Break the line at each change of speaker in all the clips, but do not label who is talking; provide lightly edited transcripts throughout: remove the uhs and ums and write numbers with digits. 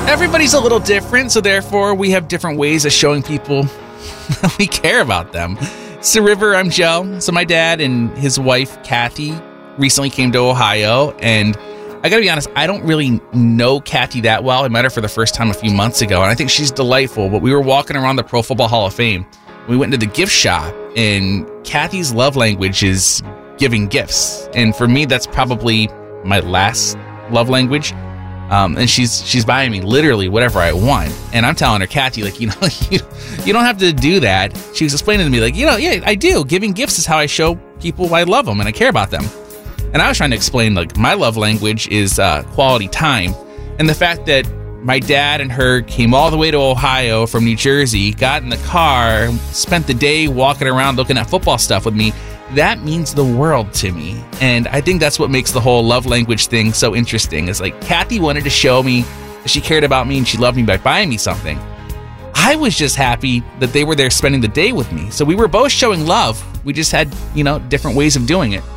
Everybody's a little different, so therefore we have different ways of showing people that we care about them. So River, I'm Joe. So my dad and his wife, Kathy, recently came to Ohio, and I gotta be honest, I don't really know Kathy that well. I met her for the first time a few months ago, and I think she's delightful, but we were walking around the Pro Football Hall of Fame. We went into the gift shop, and Kathy's love language is giving gifts. And for me, that's probably my last love language. And she's buying me literally whatever I want. And I'm telling her, Kathy, like, you don't have to do that. She was explaining to me, like, yeah, I do. Giving gifts is how I show people I love them and I care about them. And I was trying to explain, like, my love language is quality time. And the fact that my dad and her came all the way to Ohio from New Jersey, got in the car, spent the day walking around looking at football stuff with me, that means the world to me. And I think that's what makes the whole love language thing so interesting. Is like, Kathy wanted to show me that she cared about me and she loved me by buying me something. I was just happy that they were there spending the day with me. So we were both showing love. We just had, different ways of doing it.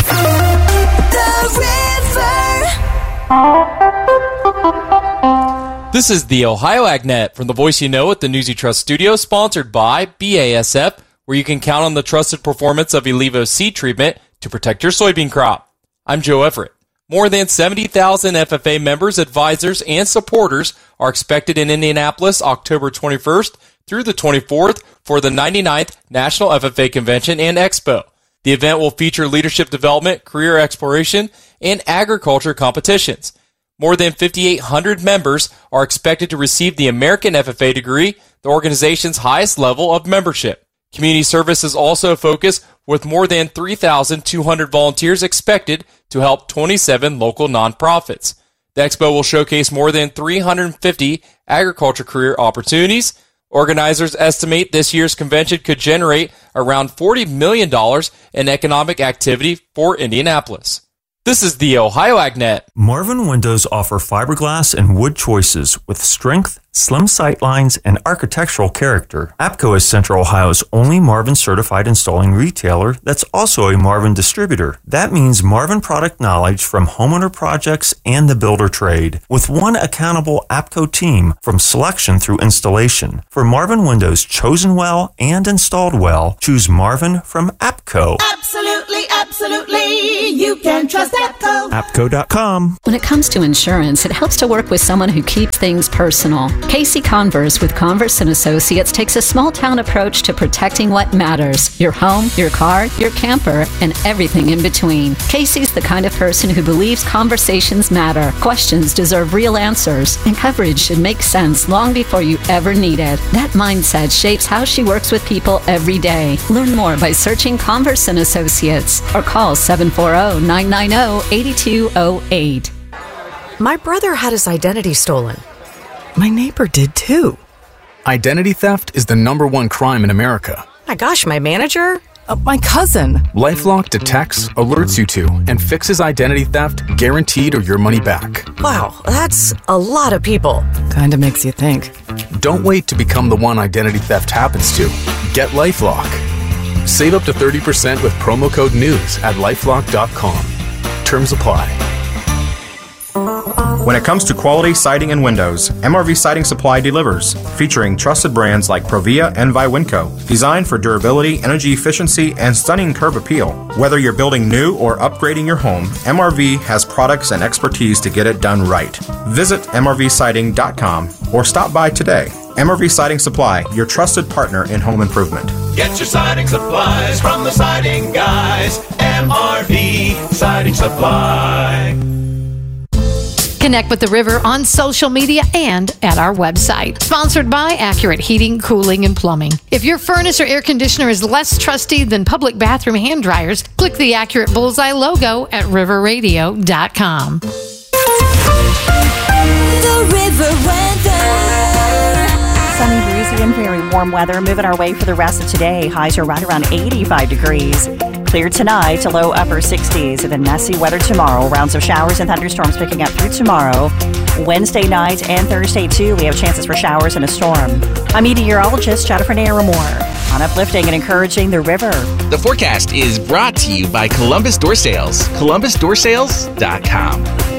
This is the Ohio AgNet from the Voice You Know at the News You Trust studio, sponsored by BASF, where you can count on the trusted performance of Elevo seed treatment to protect your soybean crop. I'm Joe Everett. More than 70,000 FFA members, advisors, and supporters are expected in Indianapolis October 21st through the 24th for the 99th National FFA Convention and Expo. The event will feature leadership development, career exploration, and agriculture competitions. More than 5,800 members are expected to receive the American FFA degree, the organization's highest level of membership. Community service is also a focus, with more than 3,200 volunteers expected to help 27 local nonprofits. The expo will showcase more than 350 agriculture career opportunities. Organizers estimate this year's convention could generate around $40 million in economic activity for Indianapolis. This is the Ohio AgNet.
Marvin Windows offer fiberglass and wood choices with strength, slim sight lines, and architectural character. APCO is Central Ohio's only Marvin certified installing retailer that's also a Marvin distributor. That means Marvin product knowledge from homeowner projects and the builder trade, with one accountable APCO team from selection through installation. For Marvin Windows chosen well and installed well, choose Marvin from APCO.
Absolutely, absolutely. You can trust APCO.
APCO.com.
When it comes to insurance, it helps to work with someone who keeps things personal. Casey Converse with Converse & Associates takes a small-town approach to protecting what matters: your home, your car, your camper, and everything in between. Casey's the kind of person who believes conversations matter, questions deserve real answers, and coverage should make sense long before you ever need it. That mindset shapes how she works with people every day. Learn more by searching Converse & Associates or call 740-990-8208.
My brother had his identity stolen. My neighbor did too.
Identity theft is the #1 crime in America.
My gosh, my manager? My cousin.
LifeLock detects, alerts you to, and fixes identity theft, guaranteed or your money back.
Wow, that's a lot of people. Kinda makes you think.
Don't wait to become the one identity theft happens to. Get LifeLock. Save up to 30% with promo code NEWS at LifeLock.com. Terms apply.
When it comes to quality siding and windows, MRV Siding Supply delivers, featuring trusted brands like Provia and Viwinco, designed for durability, energy efficiency, and stunning curb appeal. Whether you're building new or upgrading your home, MRV has products and expertise to get it done right. Visit MRVsiding.com or stop by today. MRV Siding Supply, your trusted partner in home improvement.
Get your siding supplies from the siding guys. MRV Siding Supply.
Connect with The River on social media and at our website. Sponsored by Accurate Heating, Cooling, and Plumbing. If your furnace or air conditioner is less trusty than public bathroom hand dryers, click the Accurate Bullseye logo at riverradio.com.
The River weather.
Sunny, breezy, and very warm weather moving our way for the rest of today. Highs are right around 85 degrees. Clear tonight to low upper 60s, and then messy weather tomorrow. Rounds of showers and thunderstorms picking up through tomorrow. Wednesday night and Thursday, too, we have chances for showers and a storm. I'm meteorologist Jennifer Naramore on uplifting and encouraging the river.
The forecast is brought to you by Columbus Door Sales. ColumbusDoorSales.com.